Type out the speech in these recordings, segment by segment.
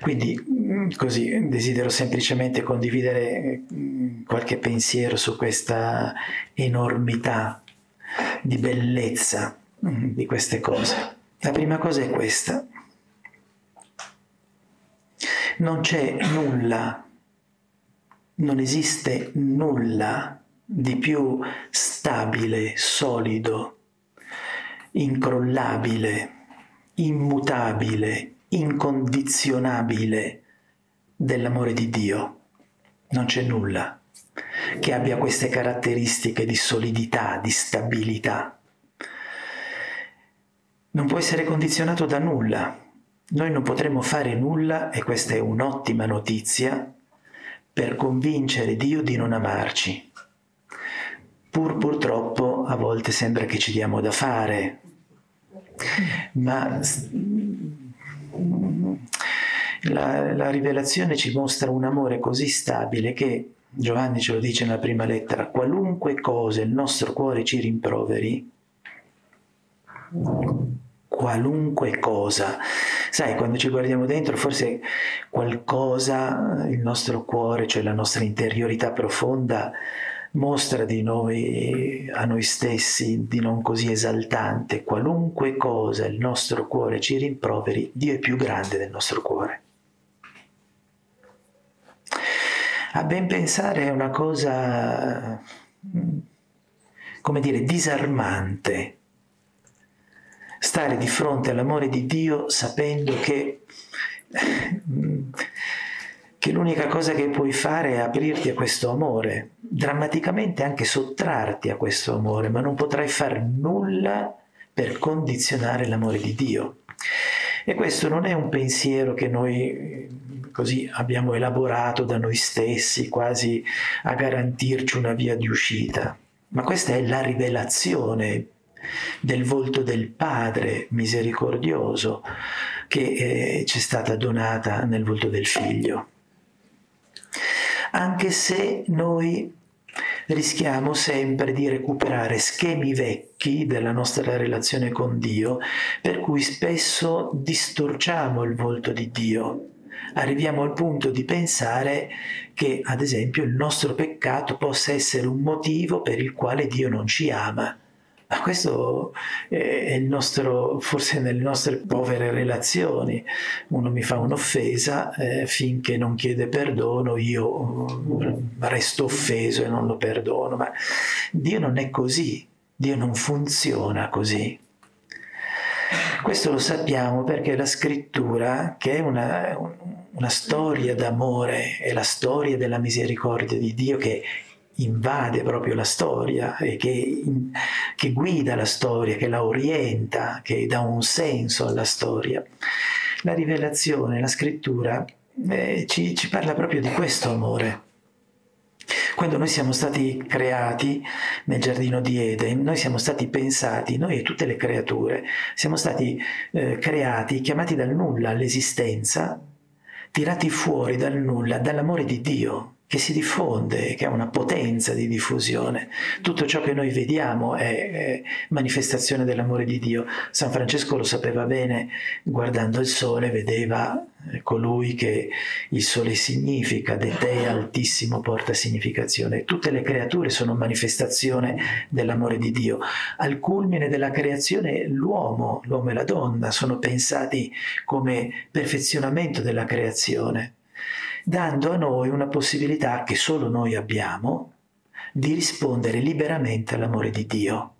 Quindi così desidero semplicemente condividere qualche pensiero su questa enormità di bellezza di queste cose. La prima cosa è questa: non c'è nulla, non esiste nulla di più stabile, solido, incrollabile, immutabile, incondizionabile dell'amore di Dio. Non c'è nulla che abbia queste caratteristiche di solidità, di stabilità. Non può essere condizionato da nulla. Noi non potremo fare nulla, e questa è un'ottima notizia, per convincere Dio di non amarci. Purtroppo a volte sembra che ci diamo da fare, ma la rivelazione ci mostra un amore così stabile che, Giovanni ce lo dice nella prima lettera, qualunque cosa il nostro cuore ci rimproveri, qualunque cosa. Sai, quando ci guardiamo dentro, forse qualcosa, il nostro cuore, cioè la nostra interiorità profonda, mostra di noi, a noi stessi, di non così esaltante. Qualunque cosa il nostro cuore ci rimproveri, Dio è più grande del nostro cuore. A ben pensare è una cosa, come dire, disarmante. Stare di fronte all'amore di Dio sapendo che l'unica cosa che puoi fare è aprirti a questo amore, drammaticamente anche sottrarti a questo amore, ma non potrai fare nulla per condizionare l'amore di Dio. E questo non è un pensiero che noi così abbiamo elaborato da noi stessi, quasi a garantirci una via di uscita, ma questa è la rivelazione del volto del Padre misericordioso che ci è stata donata nel volto del Figlio. Anche se noi rischiamo sempre di recuperare schemi vecchi della nostra relazione con Dio, per cui spesso distorciamo il volto di Dio. Arriviamo al punto di pensare che, ad esempio, il nostro peccato possa essere un motivo per il quale Dio non ci ama. Ma questo è il nostro, forse nelle nostre povere relazioni. Uno mi fa un'offesa, finché non chiede perdono io resto offeso e non lo perdono. Ma Dio non è così, Dio non funziona così. Questo lo sappiamo perché la Scrittura, che è una storia d'amore, è la storia della misericordia di Dio che invade proprio la storia e che guida la storia, che la orienta, che dà un senso alla storia. La rivelazione, la Scrittura ci parla proprio di questo amore. Quando noi siamo stati creati nel giardino di Eden, noi siamo stati pensati, noi e tutte le creature, siamo stati creati, chiamati dal nulla all'esistenza, tirati fuori dal nulla, dall'amore di Dio, che si diffonde, che ha una potenza di diffusione. Tutto ciò che noi vediamo è manifestazione dell'amore di Dio. San Francesco lo sapeva bene, guardando il sole vedeva colui che il sole significa, de te altissimo porta significazione. Tutte le creature sono manifestazione dell'amore di Dio. Al culmine della creazione l'uomo e la donna sono pensati come perfezionamento della creazione, dando a noi una possibilità che solo noi abbiamo di rispondere liberamente all'amore di Dio.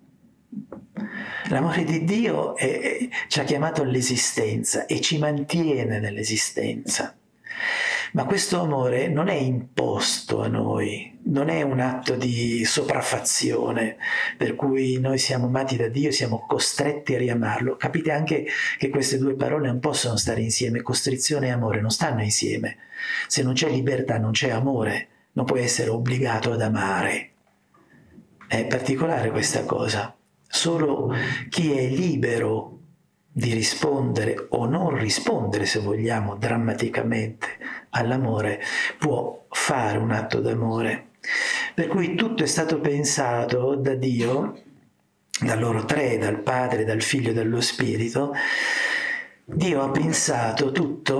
L'amore di Dio ci ha chiamato all'esistenza e ci mantiene nell'esistenza. Ma questo amore non è imposto a noi, non è un atto di sopraffazione, per cui noi siamo amati da Dio, siamo costretti a riamarlo. Capite anche che queste due parole non possono stare insieme, costrizione e amore non stanno insieme. Se non c'è libertà non c'è amore, non puoi essere obbligato ad amare. È particolare questa cosa. Solo chi è libero di rispondere o non rispondere, se vogliamo, drammaticamente all'amore, può fare un atto d'amore. Per cui tutto è stato pensato da Dio, da loro tre, dal Padre, dal Figlio e dallo Spirito. Dio ha pensato tutto